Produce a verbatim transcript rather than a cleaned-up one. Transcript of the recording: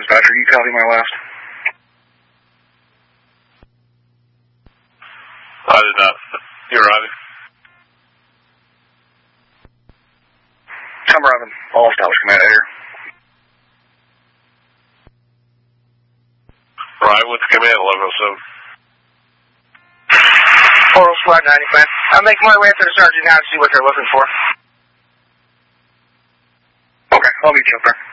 dispatcher. You copy my last? I did not. You're right. I'm Robin. All established command here. Right, with the command eleven oh seven. Oral Squad ninety, man. I'm making my way up to the sergeant now to see what they're looking for. Okay, I'll meet you up there.